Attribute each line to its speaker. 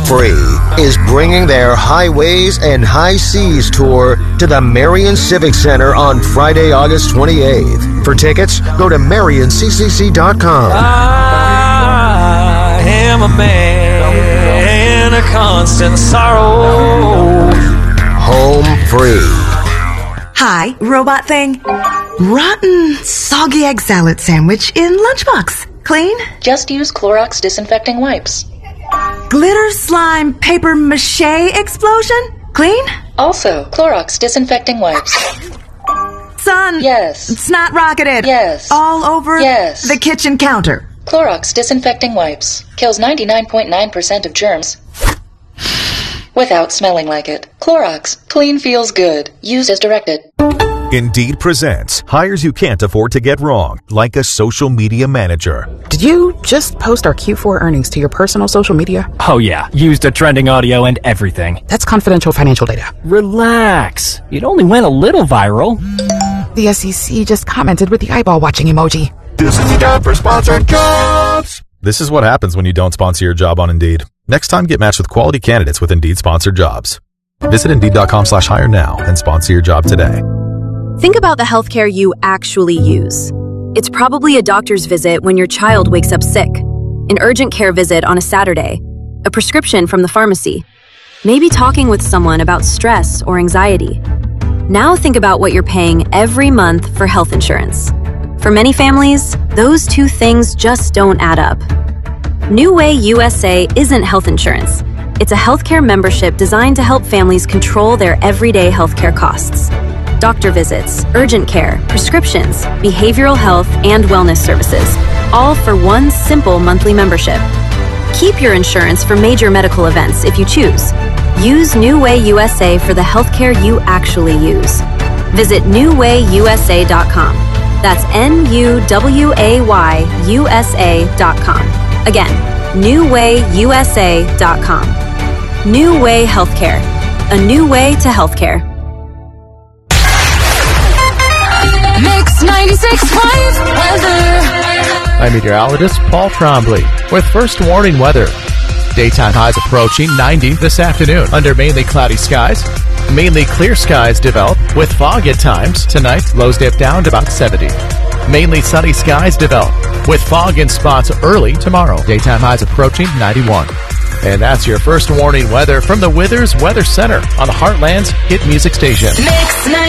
Speaker 1: Free is bringing their Highways and High Seas tour to the Marion Civic Center on Friday, August 28th. For tickets, go to marioncccc.com.
Speaker 2: I am a man of constant sorrow.
Speaker 1: Home free.
Speaker 3: Hi, robot thing. Rotten, soggy egg salad sandwich in lunchbox. Clean?
Speaker 4: Just use Clorox disinfecting wipes.
Speaker 3: Glitter slime paper mache explosion? Clean?
Speaker 4: Also, Clorox disinfecting wipes.
Speaker 3: Son.
Speaker 4: Yes.
Speaker 3: Snot rocketed.
Speaker 4: Yes.
Speaker 3: All over
Speaker 4: Yes.
Speaker 3: the kitchen counter.
Speaker 4: Clorox disinfecting wipes. Kills 99.9% of germs without smelling like it. Clorox. Clean feels good. Used as directed.
Speaker 5: Indeed presents hires you can't afford to get wrong, like a social media manager.
Speaker 6: Did you just post our Q4 earnings to your personal social media?
Speaker 7: Oh yeah, used a trending audio and everything.
Speaker 6: That's confidential financial data.
Speaker 7: Relax. It only went a little viral.
Speaker 6: The SEC just commented with the eyeball watching emoji.
Speaker 5: This is the ad for sponsored jobs. This is what happens when you don't sponsor your job on Indeed. Next time, get matched with quality candidates with Indeed sponsored jobs. Visit Indeed.com/hire now and sponsor your job today.
Speaker 8: Think about the healthcare you actually use. It's probably a doctor's visit when your child wakes up sick, an urgent care visit on a Saturday, a prescription from the pharmacy, maybe talking with someone about stress or anxiety. Now think about what you're paying every month for health insurance. For many families, those two things just don't add up. New Way USA isn't health insurance. It's a healthcare membership designed to help families control their everyday healthcare costs. Doctor visits, urgent care, prescriptions, behavioral health, and wellness services, all for one simple monthly membership. Keep your insurance for major medical events if you choose. Use New Way USA for the healthcare you actually use. Visit newwayusa.com. That's NUWAYUSA.com. Again, newwayusa.com. New Way Healthcare. A new way to healthcare.
Speaker 9: Mix 96.5 weather.
Speaker 10: I'm meteorologist Paul Trombley with first warning weather. Daytime highs approaching 90 this afternoon under mainly cloudy skies. Mainly clear skies develop with fog at times. Tonight, lows dip down to about 70. Mainly sunny skies develop with fog in spots early tomorrow. Daytime highs approaching 91. And that's your first warning weather from the Withers Weather Center on the Heartland's hit music station.
Speaker 9: Mix 96.5.